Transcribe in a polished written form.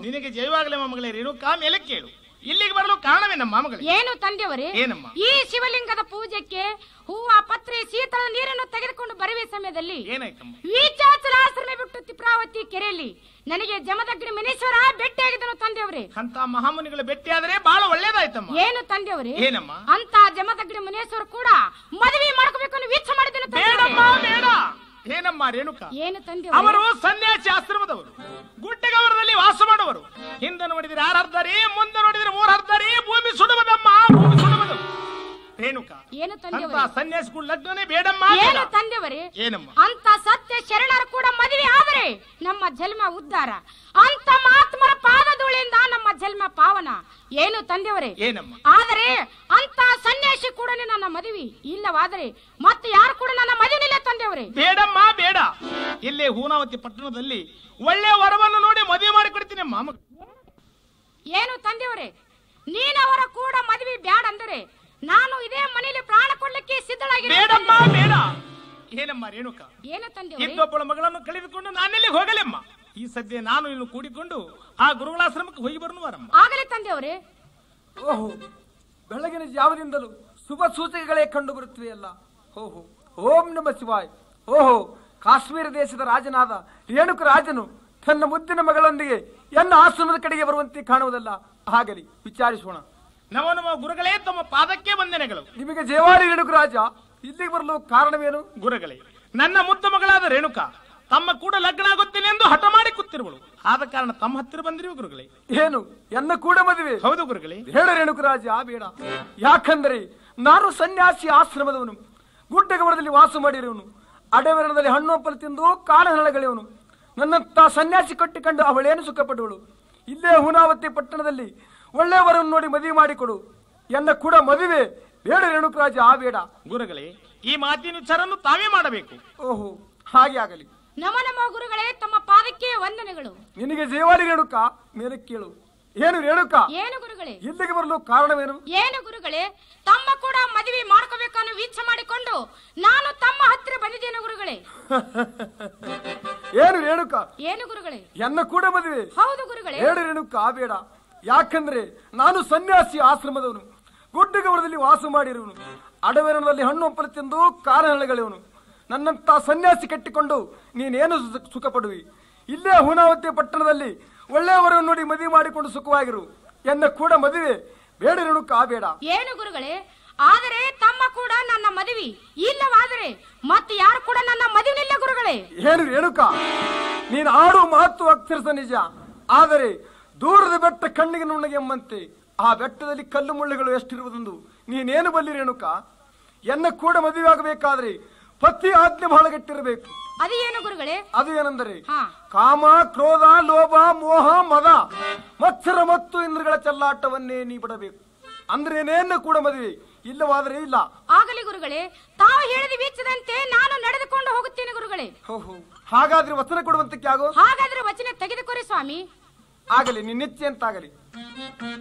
ನಿನಗೆ ಜಯವಾಗಲೇ ಮಗಳೇ ರೇಣುಕಾ ಮೇಲೆ ಕೇಳು. ಇಲ್ಲಿಗೆ ಬರಲು ಕಾರಣವೇನಮ್ಮ ಮಗಳೇ? ಏನು ತಂದೆಯವರೇ, ಏನಮ್ಮ? ಈ ಶಿವಲಿಂಗದ ಪೂಜೆಗೆ ಹೂವ ಪತ್ರೆ ಶೀತಳ ನೀರನ್ನು ತೆಗೆದುಕೊಂಡು ಬರುವ ಸಮಯದಲ್ಲಿ ಏನಾಯ್ತಮ್ಮ? ವೀಚಾಚಲಾಶ್ರಮ ಬಿಟ್ಟು ತಿಪ್ರಾವತಿ ಕೆರೆಯಲ್ಲಿ ನನಗೆ ಜಮದಗ್ನಿ ಮುನೀಶ್ವರ ಭೇಟಿಯಾಗಿದ್ದನು ತಂದೆಯವರೇ. ಅಂತ ಮಹಾಮುನಿಗಳ ಭೇಟಿಯಾದರೆ ಬಹಳ ಒಳ್ಳೇದಾಯ್ತಮ್ಮ. ಏನು ತಂದೆಯವರೇ? ಏನಮ್ಮ? ಅಂತ ಜಮದಗ್ನಿ ಮುನೀಶ್ವರ ಕೂಡ ಮದುವೆ ಮಾಡ್ಕೋಬೇಕನ್ನು ವೀಕ್ಷ ಮಾಡಿದನು. ಬೇಡಮ್ಮ ಬೇಡ. ಏನಮ್ಮ ರೇಣುಕಾ? ಏನು ತಂದೆ? ಅವರು ಸನ್ಯಾಸಿ ಆಶ್ರಮದವರು, ಗುಡ್ಡಗವರದಲ್ಲಿ ವಾಸ ಮಾಡುವರು. ಹಿಂದೆ ನೋಡಿದ್ರೆ 6 ಹರ್ದಾರಿ, ಮುಂದೆ ನೋಡಿದ್ರೆ 3 ಹರ್ದಾರಿ, ಭೂಮಿ ಸುಡುವುದಮ್ಮ, ಭೂಮಿ ಸುಡುವುದು. ರೇಣುಕಾ, ಏನು ತಂದೆಯವರೇ? ಅಂತ ಸನ್ಯಾಸಿಗಳು ಲಗ್ನನೇ ಬೇಡಮ್ಮ. ಏನು ತಂದೆಯವರೇ? ಏನಮ್ಮ? ಅಂತ ಸತ್ಯ ಶರಣರು ಕೂಡ ಮದುವೆ ಆದರೆ ನಮ್ಮ ಜನ್ಮ ಉದ್ಧಾರ, ಅಂತ ಮಹಾತ್ಮರ ಪಾದಧೂಳಿಯಿಂದ ನಮ್ಮ ಜನ್ಮ ಪಾವನ. ಏನು ತಂದೆಯವರೇ? ಏನಮ್ಮ? ಆದರೆ ಅಂತ ಸನ್ಯಾಸಿ ಕೂಡ ನನ್ನ ಮದುವೆ ಇಲ್ಲವಾದರೆ ಮತ್ತೆ ಯಾರು ಕೂಡ ನನ್ನ ಮದುವೆನಿಲ್ಲ ತಂದೆಯವರೇ. ಬೇಡಮ್ಮ ಬೇಡ. ಇಲ್ಲೇ ಹೂನಾವತಿ ಪಟ್ಟಣದಲ್ಲಿ ಒಳ್ಳೆ ವರವನ್ನು ನೋಡಿ ಮದುವೆ ಮಾಡಿ ಕೊಡ್ತೀನಿ ಅಮ್ಮ. ಏನು ತಂದೆಯವರೇ, ನೀನವರ ಕೂಡ ಮದುವೆ ಬ್ಯಾಡ ಅಂದರೆ ನಾನು ಇದೇ ಮನೆಯಲ್ಲಿ ಪ್ರಾಣ ಕೊಡ್ಲಿಕ್ಕೆ ಸಿದ್ಧಳಾಗಿ. ಬೇಡಮ್ಮ ಬೇಡ. ಏನಮ್ಮ ರೇಣುಕಾ? ಏನು ತಂದೆಯವರೇ? ಇನ್ನೊಬ್ಬಳ ಮಗಳನ್ನು ಕಳೆದುಕೊಂಡು ನಾನೆಲ್ಲಿ ಹೋಗಲೆಮ್ಮ? ಈ ಸದ್ಯ ನಾನು ಇನ್ನು ಕೂಡಿಕೊಂಡು ಆ ಗುರುಗಳಾಶ್ರಮಕ್ಕೆ ಹೋಗಿ ಬರುವರಮ್ಮ. ಆಗಲೇ ತಂದೆಯವರೇ. ಓಹೋ, ಬೆಳಗಿನ ಜಾವದಿಂದಲೂ ಶುಭ ಸೂಚಕಗಳೇ ಕಂಡು ಬರುತ್ತವೆಯಲ್ಲ. ಓಹೋ, ಓಂ ನಮ ಶಿವಾಯ್. ಓಹೋ, ಕಾಶ್ಮೀರ ದೇಶದ ರಾಜನಾದ ರೇಣುಕ ರಾಜನು ತನ್ನ ಮುದ್ದಿನ ಮಗಳೊಂದಿಗೆ ಎನ್ನ ಆಶ್ರಮದ ಕಡೆಗೆ ಬರುವಂತೆ ಕಾಣುವುದಲ್ಲ. ಆಗಲಿ, ವಿಚಾರಿಸೋಣ. ನವ ನವ ಗುರುಗಳೇ, ತಮ್ಮ ಪಾದಕ್ಕೆ ವಂದನೆಗಳು. ನಿಮಗೆ ಜಯವಾರಿ ರೇಣುಕ ರಾಜ. ಇಲ್ಲಿಗೆ ಬರಲು ಕಾರಣವೇನು? ಗುರುಗಳೇ, ನನ್ನ ಮುದ್ದ ಮಗಳಾದ ರೇಣುಕಾ ತಮ್ಮ ಕೂಡ ಲಗ್ನ ಆಗುತ್ತೇನೆ ಎಂದು ಹಠ ಮಾಡಿ ಕೂತಿರುವಳು. ಆದ ಕಾರಣ ತಮ್ಮ ಹತ್ತಿರ ಬಂದಿರುವ ಗುರುಗಳೇ. ಏನು, ಎನ್ನ ಕೂಡ ಮದುವೆ? ಹೌದು ಗುರುಗಳೇ. ಬೇಡ ರೇಣುಕ ರಾಜ, ಬೇಡ. ಯಾಕಂದರೆ ನಾನು ಸನ್ಯಾಸಿ ಆಶ್ರಮದವನು, ಗುಡ್ಡಗವರದಲ್ಲಿ ವಾಸ ಮಾಡಿರುವನು, ಅಡವೆರಣದಲ್ಲಿ ಹಣ್ಣು ಹಂಪಲು ತಿಂದು ಕಾಲ ಹರಳೆಳೆಯವನು. ನನ್ನಂತ ಸನ್ಯಾಸಿ ಕಟ್ಟಿಕೊಂಡು ಅವಳೇನು ಸುಖಪಡುವಳು. ಇಲ್ಲೇ ಹುನಾವತಿ ಪಟ್ಟಣದಲ್ಲಿ ಒಳ್ಳೆಯವರನ್ನು ನೋಡಿ ಮದುವೆ ಮಾಡಿಕೊಡು. ಎನ್ನ ಕೂಡ ಮದುವೆ ಬೇಡ ರೇಣುಕ ರಾಜ, ಬೇಡ. ಗುರುಗಳೇ, ಈ ಮಾತಿನ ವಿಚಾರನ್ನು ತಾವೇ ಮಾಡಬೇಕು. ಓಹೋ, ಹಾಗೆ ಆಗಲಿ. ನಮ ನಮ ಗುರುಗಳೇ, ತಮ್ಮ ಪಾದಕ್ಕೆ ವಂದನೆಗಳು. ನಿನಗೆ ಜಯವಾರಿ ರೇಣುಕ, ಮೇಲೆ ಕೇಳು. ಏನು ರೇಣುಕ? ಏನು ಗುರುಗಳೇ? ಇಲ್ಲಿಗೆ ಬರಲು ಕಾರಣವೇನು? ಏನು ಗುರುಗಳೇ, ತಮ್ಮ ಕೂಡ ಮದುವೆ ಮಾಡ್ಕೋಬೇಕನ್ನು ವೀಕ್ಷ ಮಾಡಿಕೊಂಡು ನಾನು ತಮ್ಮ ಹತ್ತಿರ ಬಂದಿದ್ದೇನೆ ಗುರುಗಳೇ. ಏನು ರೇಣುಕ? ಏನು ಗುರುಗಳೇ? ಎನ್ನ ಕೂಡ ಮದುವೆ? ಹೌದು ಗುರುಗಳೇ. ಬೇಡ ರೇಣುಕ, ಬೇಡ. ಯಾಕಂದ್ರೆ ನಾನು ಸನ್ಯಾಸಿ ಆಶ್ರಮದವನು, ಗುಡ್ಡಗವರದಲ್ಲಿ ವಾಸ ಮಾಡಿರುವನು, ಅಡವೆರಣದಲ್ಲಿ ಹಣ್ಣು ಹಂಪಲು ತಿಂದು ಕಾಲ ಹರಳೆಳೆಯವನು. ನನ್ನಂತ ಸನ್ಯಾಸಿ ಕಟ್ಟಿಕೊಂಡು ನೀನೇನು ಸುಖ ಪಡುವಿ? ಇಲ್ಲೇ ಹುನಾವತಿ ಪಟ್ಟಣದಲ್ಲಿ ಒಳ್ಳೆಯವರನ್ನು ನೋಡಿ ಮದುವೆ ಮಾಡಿಕೊಂಡು ಸುಖವಾಗಿರು. ಎನ್ನ ಕೂಡ ಮದುವೆ ಬೇಡ ರೇಣುಕ, ಬೇಡ. ಏನು ಗುರುಗಳೇ, ಆದರೆ ತಮ್ಮ ಕೂಡ ನನ್ನ ಮದುವೆ ಇಲ್ಲವಾದರೆ ಮತ್ತೆ ಯಾರು ಕೂಡ ನನ್ನ ಮದುವೆನಿಲ್ಲ ಗುರುಗಳೇ. ಏನು ರೇಣುಕ, ನೀನು ಆಡು ಮಾತು ಅಕ್ಷರಸ ನಿಜ. ಆದರೆ ದೂರದ ಬೆಟ್ಟ ಕಣ್ಣಿಗೆ ನುಣ್ಣಗೆ ಎಂಬಂತೆ ಆ ಬೆಟ್ಟದಲ್ಲಿ ಕಲ್ಲು ಮುಳ್ಳುಗಳು ಎಷ್ಟಿರುವುದೆಂದು ನೀನೇನು ಬಲ್ಲಿ ರೇಣುಕ? ಎನ್ನ ಕೂಡ ಮದುವೆ ಆಗಬೇಕಾದ್ರೆ ಪತಿ ಆಜ್ಞೆ ಬಹಳ ಗಟ್ಟಿರಬೇಕು. ಅದು ಏನು ಗುರುಗಳೇ? ಅದು ಏನೆಂದರೆ ಹಾ. ಕಾಮ, ಕ್ರೋಧ, ಲೋಭ, ಮೋಹ, ಮದ, ಮತ್ಸರ ಮತ್ತು ಇಂದ್ರಗಳ ಚೆಲ್ಲಾಟವನ್ನೇ ನೀ ಬಿಡಬೇಕು. ಅಂದ್ರೆ ನೇನ ಕೂಡ ಮದುವೆ, ಇಲ್ಲವಾದರೆ ಇಲ್ಲ. ಆಗಲಿ ಗುರುಗಳೇ, ತಾವು ಹೇಳಿದ ವೀಕ್ಷದಂತೆ ನಾನು ನಡೆದುಕೊಂಡು ಹೋಗುತ್ತೇನೆ ಗುರುಗಳೇ. ಓಹೋ, ಹಾಗಾದ್ರೆ ವಚನ ಕೊಡುವಂತಕ್ಕೆ ಆಗೋ? ಹಾಗಾದ್ರೆ ವಚನ ತೆಗೆದುಕೊರಿ ಸ್ವಾಮಿ. ಆಗಲಿ, ನಿನ್ನಿಚ್ಛೆ ಅಂತಾಗಲಿ.